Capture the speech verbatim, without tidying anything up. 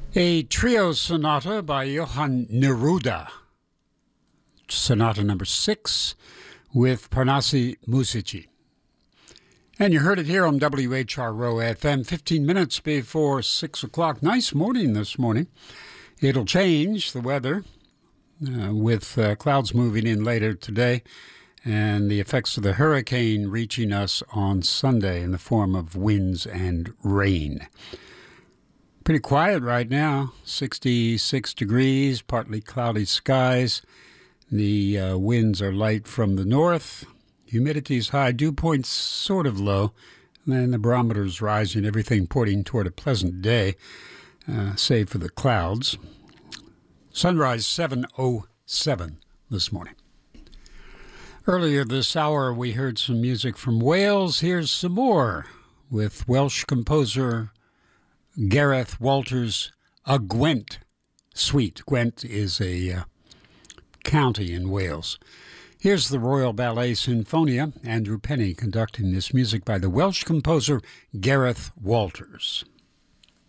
A trio sonata by Johann Neruda, sonata number six, with Parnassi Musici. And you heard it here on W H R O F M, fifteen minutes before six o'clock. Nice morning this morning. It'll change the weather uh, with uh, clouds moving in later today and the effects of the hurricane reaching us on Sunday in the form of winds and rain. Pretty quiet right now, sixty-six degrees, partly cloudy skies. The uh, winds are light from the north. Humidity is high, dew points sort of low. And then the barometer's rising, everything pointing toward a pleasant day, uh, save for the clouds. Sunrise seven oh seven this morning. Earlier this hour, we heard some music from Wales. Here's some more with Welsh composer Gareth Walters, a Gwent suite. Gwent is a uh, county in Wales. Here's the Royal Ballet Sinfonia, Andrew Penny conducting this music by the Welsh composer Gareth Walters.